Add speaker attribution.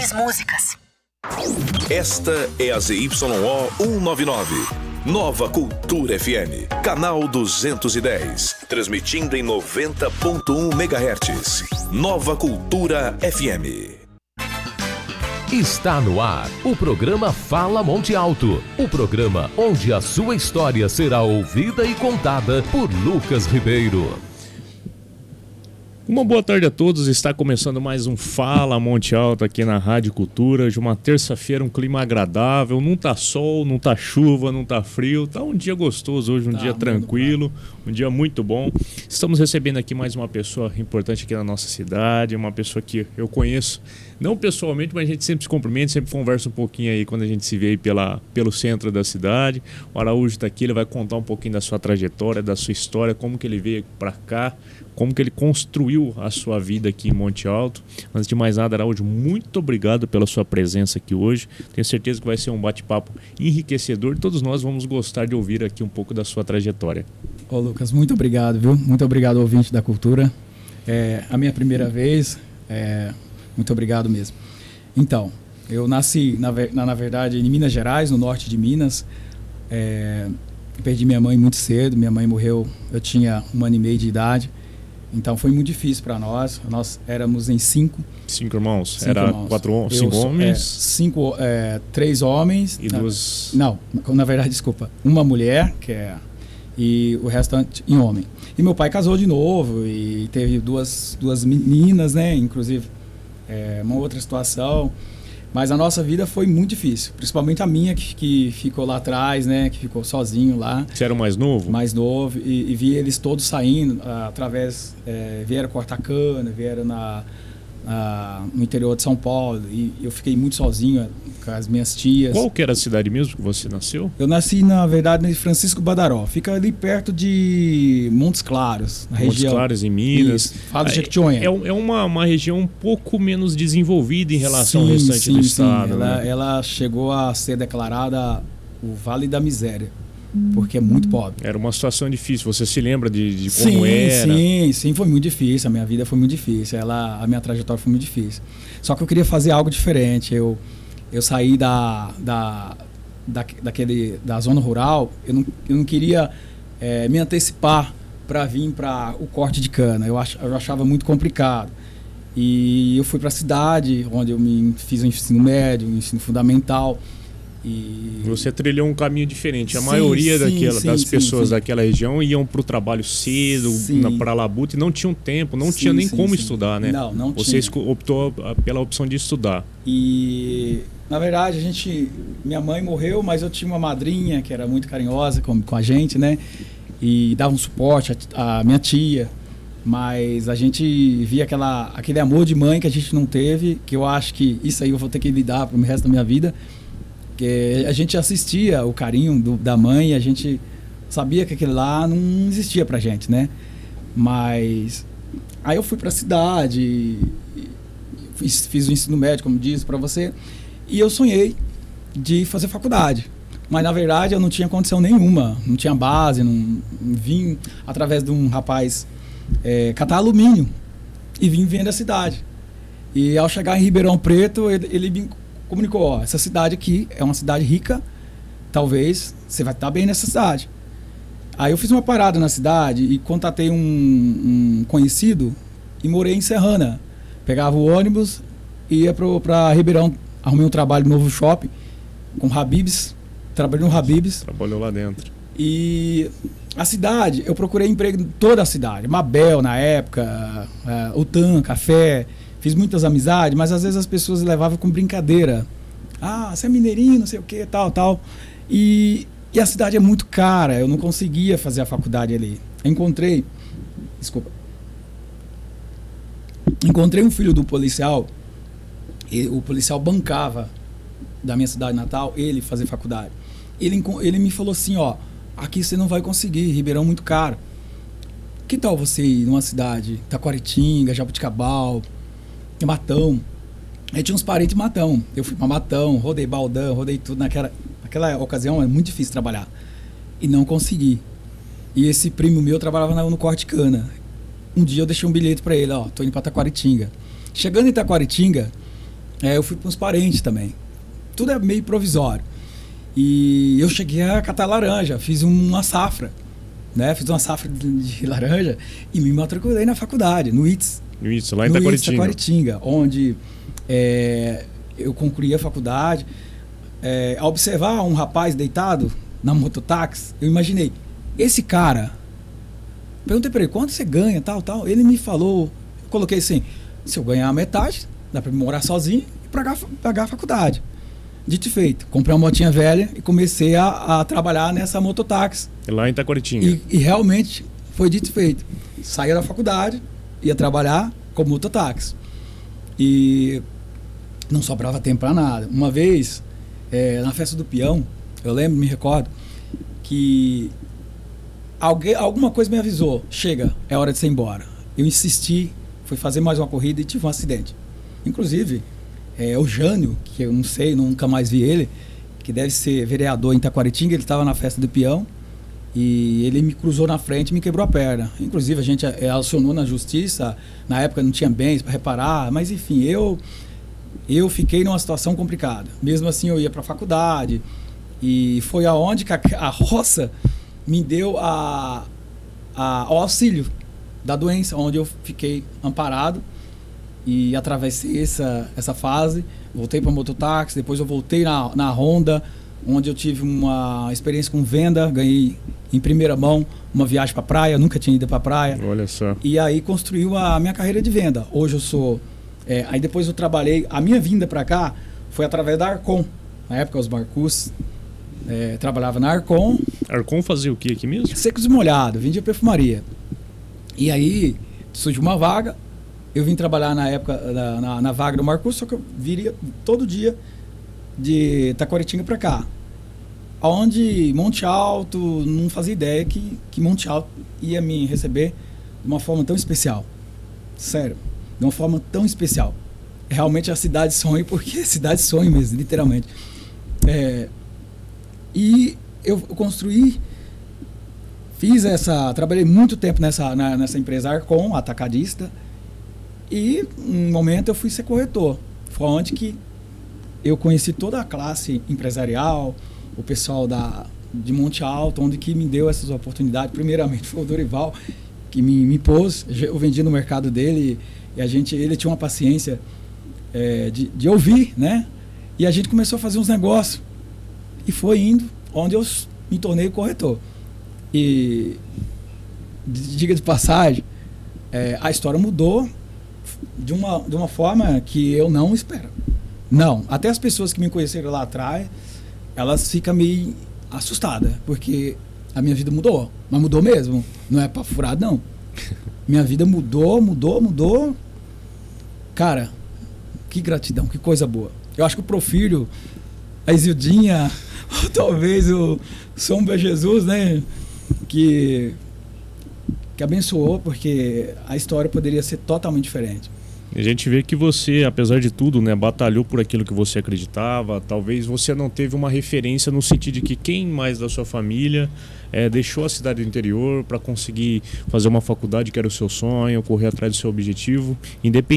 Speaker 1: melhores músicas.
Speaker 2: Esta é a ZYO 199. Nova Cultura FM, canal 210, transmitindo em 90.1 MHz. Nova Cultura FM.
Speaker 3: Está no ar o programa Fala Monte Alto, o programa onde a sua história será ouvida e contada por Lucas Ribeiro.
Speaker 4: Uma boa tarde a todos, está começando mais um Fala Monte Alto aqui na Rádio Cultura. De uma terça-feira, um clima agradável, não tá sol, não tá chuva, não tá frio, tá um dia gostoso hoje, um dia tranquilo, um dia muito bom. Estamos recebendo aqui mais uma pessoa importante aqui na nossa cidade, uma pessoa que eu conheço, não pessoalmente, mas a gente sempre se cumprimenta, sempre conversa um pouquinho aí quando a gente se vê aí pelo centro da cidade. O Araújo está aqui, ele vai contar um pouquinho da sua trajetória, da sua história, como que ele veio para cá, como que ele construiu a sua vida aqui em Monte Alto. Antes de mais nada, Araújo, muito obrigado pela sua presença aqui hoje. Tenho certeza que vai ser um bate-papo enriquecedor. Todos nós vamos gostar de ouvir aqui um pouco da sua trajetória.
Speaker 5: Ô Lucas, muito obrigado, viu? Muito obrigado, ouvinte da Cultura. É a minha primeira vez, muito obrigado mesmo. Então, eu nasci, na verdade, em Minas Gerais, no norte de Minas. Perdi minha mãe muito cedo, minha mãe morreu, eu tinha 1 ano e meio de idade. Então foi muito difícil para nós. Nós éramos em 5
Speaker 4: irmãos.
Speaker 5: 5
Speaker 4: Era
Speaker 5: irmãos.
Speaker 4: 5 homens?
Speaker 5: 3 homens.
Speaker 4: E 2...
Speaker 5: Não, na verdade, desculpa. Uma mulher, e o restante em homem. E meu pai casou de novo e teve duas meninas, né? Inclusive, uma outra situação. Mas a nossa vida foi muito difícil, principalmente a minha, que ficou lá atrás, né? Que ficou sozinho lá.
Speaker 4: Você era o mais novo?
Speaker 5: Mais novo, e vi eles todos saindo, vieram cortar cana, vieram no interior de São Paulo, e eu fiquei muito sozinho com as minhas tias.
Speaker 4: Qual que era a cidade mesmo que você nasceu?
Speaker 5: Eu nasci, na verdade, em Francisco Badaró, fica ali perto de Montes Claros, na região.
Speaker 4: Montes Claros, em Minas.
Speaker 5: Fala de Jequitinhonha.
Speaker 4: É uma região um pouco menos desenvolvida em relação ao restante do estado. Né?
Speaker 5: Ela chegou a ser declarada o Vale da Miséria, porque é muito pobre.
Speaker 4: Era uma situação difícil. Você se lembra de como era?
Speaker 5: Sim, foi muito difícil. A minha vida foi muito difícil. A minha trajetória foi muito difícil. Só que eu queria fazer algo diferente. Eu saí da zona rural. Eu não queria me antecipar para vir para o corte de cana. Eu achava muito complicado. E eu fui para a cidade, onde eu fiz o ensino médio, o ensino fundamental. E...
Speaker 4: Você trilhou um caminho diferente. A maioria das pessoas daquela região iam para o trabalho cedo, para a labuta, e não tinham tempo, não tinha nem como estudar, né?
Speaker 5: Não
Speaker 4: Você
Speaker 5: tinha.
Speaker 4: optou pela opção de estudar.
Speaker 5: E, na verdade, minha mãe morreu, mas eu tinha uma madrinha que era muito carinhosa com a gente, né? E dava um suporte à minha tia. Mas a gente via aquele amor de mãe que a gente não teve, que eu acho que isso aí eu vou ter que lidar pro resto da minha vida. Que a gente assistia o carinho da mãe e a gente sabia que aquele lá não existia pra gente, né? Mas aí eu fui pra cidade, fiz o ensino médio, como disse pra você, e eu sonhei de fazer faculdade. Mas na verdade eu não tinha condição nenhuma, não tinha base, não vim através de um rapaz catar alumínio e vim vendo a cidade. E ao chegar em Ribeirão Preto, ele me comunicou, essa cidade aqui é uma cidade rica, talvez você vai estar bem nessa cidade. Aí eu fiz uma parada na cidade e contatei um conhecido e morei em Serrana. Pegava o ônibus e ia para Ribeirão, arrumei um trabalho no Novo Shopping com Habib's, trabalhei no Habib's.
Speaker 4: Trabalhou lá dentro.
Speaker 5: E a cidade, eu procurei emprego em toda a cidade, Mabel na época, Utan, Café. Fiz muitas amizades, mas às vezes as pessoas levavam com brincadeira. Ah, você é mineirinho, não sei o que, tal. E a cidade é muito cara, eu não conseguia fazer a faculdade ali. Encontrei um filho do policial, e o policial bancava da minha cidade natal, ele fazer faculdade. Ele me falou assim, aqui você não vai conseguir, Ribeirão é muito caro. Que tal você ir numa cidade, Taquaritinga, Jabuticabal, Matão? Aí tinha uns parentes em Matão. Eu fui para Matão, rodei Baldão, rodei tudo. Naquela ocasião é muito difícil trabalhar. E não consegui. E esse primo meu trabalhava no corte de cana. Um dia eu deixei um bilhete para ele, tô indo para Taquaritinga. Chegando em Taquaritinga, eu fui para uns parentes também. Tudo é meio provisório. E eu cheguei a catar laranja, fiz uma safra, né? Fiz uma safra de laranja e me matriculei na faculdade, no ITS.
Speaker 4: No ITS, lá em
Speaker 5: Itaquaritinga, onde eu concluí a faculdade. Ao observar um rapaz deitado na mototáxi, eu imaginei, esse cara, perguntei para ele, quanto você ganha, tal. Ele me falou, eu coloquei assim, se eu ganhar a metade, dá para morar sozinho e pagar a faculdade. Dito e feito, comprei uma motinha velha e comecei a trabalhar nessa mototáxi.
Speaker 4: Lá em Itaquaritinga.
Speaker 5: E realmente foi dito e feito. Saía da faculdade, ia trabalhar como mototáxi. E não sobrava tempo para nada. Uma vez, na festa do peão, eu lembro, me recordo, que alguma coisa me avisou, chega, é hora de você ir embora. Eu insisti, fui fazer mais uma corrida e tive um acidente. Inclusive, o Jânio, que eu não sei, nunca mais vi ele, que deve ser vereador em Itaquaritinga, ele estava na festa do peão e ele me cruzou na frente e me quebrou a perna. Inclusive a gente acionou na justiça, na época não tinha bens para reparar, mas enfim, eu fiquei numa situação complicada. Mesmo assim eu ia para a faculdade e foi aonde que a roça me deu o auxílio da doença, onde eu fiquei amparado. E atravessei essa fase, voltei para mototáxi, depois eu voltei na Honda, onde eu tive uma experiência com venda, ganhei em primeira mão uma viagem para praia, nunca tinha ido para praia.
Speaker 4: Olha só.
Speaker 5: E aí construiu a minha carreira de venda. Hoje eu sou... aí depois eu trabalhei, a minha vinda para cá foi através da Arcon. Na época os Marcus trabalhava na Arcon.
Speaker 4: Arcon fazia o que aqui mesmo?
Speaker 5: Secos e molhados, vendia perfumaria. E aí surgiu uma vaga. Eu vim trabalhar na época, na vaga do Marcos, só que eu viria todo dia de Itaquaritinga para cá. Onde Monte Alto, não fazia ideia que Monte Alto ia me receber de uma forma tão especial. Sério, de uma forma tão especial. Realmente a cidade sonho, porque é cidade sonho mesmo, literalmente. E eu construí, trabalhei muito tempo nessa empresa Arcon, atacadista. E, um momento, eu fui ser corretor. Foi onde que eu conheci toda a classe empresarial, o pessoal de Monte Alto, onde que me deu essas oportunidades. Primeiramente, foi o Dorival, que me pôs. Eu vendi no mercado dele e ele tinha uma paciência de ouvir, né? E a gente começou a fazer uns negócios. E foi indo, onde eu me tornei corretor. E, diga de passagem, a história mudou de uma forma que eu não espero. Não, até as pessoas que me conheceram lá atrás, elas ficam meio assustadas, porque a minha vida mudou, mas mudou mesmo, não é papo furado não. Minha vida mudou. Cara, que gratidão, que coisa boa. Eu acho que o Profílio, a Isildinha, ou talvez o São Jesus, né, que abençoou, porque a história poderia ser totalmente diferente.
Speaker 4: A gente vê que você, apesar de tudo, né, batalhou por aquilo que você acreditava. Talvez você não teve uma referência no sentido de que quem mais da sua família deixou a cidade do interior para conseguir fazer uma faculdade que era o seu sonho, correr atrás do seu objetivo, independente